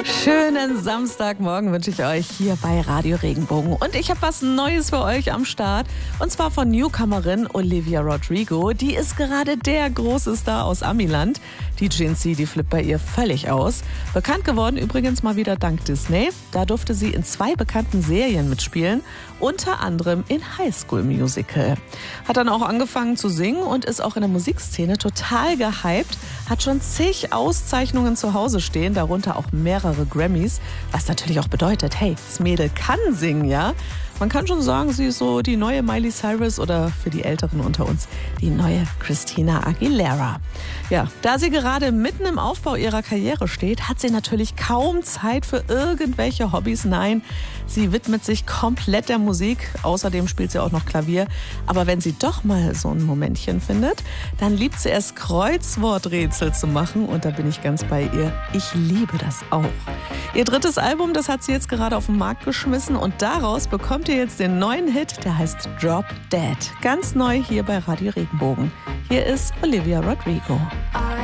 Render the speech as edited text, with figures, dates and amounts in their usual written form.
Schönen Samstagmorgen wünsche ich euch hier bei Radio Regenbogen. Und ich habe was Neues für euch am Start. Und zwar von Newcomerin Olivia Rodrigo. Die ist gerade der große Star aus Amiland. Die GNC, die flippt bei ihr völlig aus. Bekannt geworden übrigens mal wieder dank Disney. Da durfte sie in 2 bekannten Serien mitspielen. Unter anderem in High School Musical. Hat dann auch angefangen zu singen und ist auch in der Musikszene total gehypt. Hat schon zig Auszeichnungen zu Hause stehen, darunter auch mehrere Grammys. Was natürlich auch bedeutet, hey, das Mädel kann singen, ja? Man kann schon sagen, sie ist so die neue Miley Cyrus oder für die Älteren unter uns die neue Christina Aguilera. Ja, da sie gerade mitten im Aufbau ihrer Karriere steht, hat sie natürlich kaum Zeit für irgendwelche Hobbys. Nein, sie widmet sich komplett der Musik. Außerdem spielt sie auch noch Klavier. Aber wenn sie doch mal so ein Momentchen findet, dann liebt sie es, Kreuzworträtsel zu machen. Und da bin ich ganz bei ihr. Ich liebe das auch. Ihr drittes Album, das hat sie jetzt gerade auf den Markt geschmissen. Und daraus bekommt ihr jetzt den neuen Hit, der heißt Drop Dead. Ganz neu hier bei Radio Regenbogen. Hier ist Olivia Rodrigo.